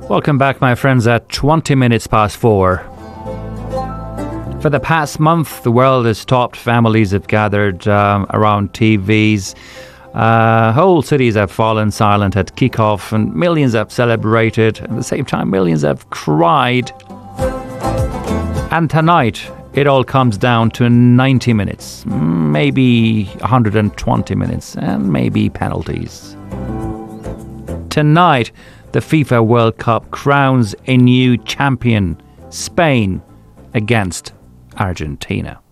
Welcome back, my friends, at 20 minutes past 4. For the past month, the world has stopped. Families have gathered around TVs. Whole cities have fallen silent at kickoff, and millions have celebrated. At the same time, millions have cried. And tonight, it all comes down to 90 minutes, maybe 120 minutes, and maybe penalties. Tonight, the FIFA World Cup crowns a new champion, Spain against Argentina.